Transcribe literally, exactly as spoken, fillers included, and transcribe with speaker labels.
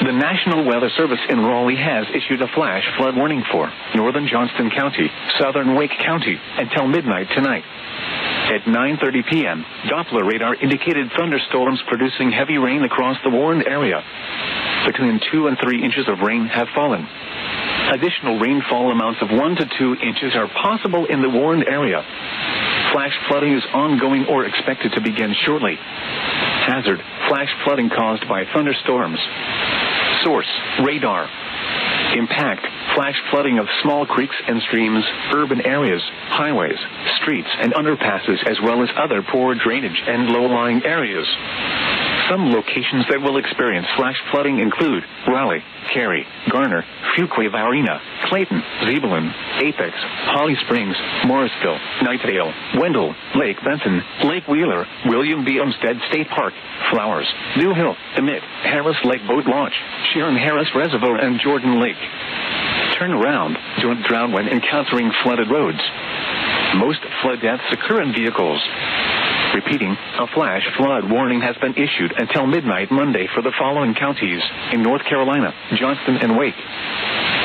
Speaker 1: The National Weather Service in Raleigh has issued a flash flood warning for northern Johnston County, southern Wake County, until midnight tonight. At nine thirty p.m., Doppler radar indicated thunderstorms producing heavy rain across the warned area. Between two and three inches of rain have fallen. Additional rainfall amounts of one to two inches are possible in the warned area. Flash flooding is ongoing or expected to begin shortly. Hazard: flash flooding caused by thunderstorms. Source: radar. Impact: flash flooding of small creeks and streams, urban areas, highways, streets, and underpasses, as well as other poor drainage and low-lying areas. Some locations that will experience flash flooding include Raleigh, Cary, Garner, Fuquay-Varina, Clayton, Zebulon, Apex, Holly Springs, Morrisville, Knightdale, Wendell, Lake Benson, Lake Wheeler, William B. Olmsted State Park, Flowers, New Hill, Emmett, Harris Lake Boat Launch, Sharon Harris Reservoir, and Jordan Lake. Turn around. Don't drown when encountering flooded roads. Most flood deaths occur in vehicles. Repeating, a flash flood warning has been issued until midnight Monday for the following counties in North Carolina: Johnston and Wake.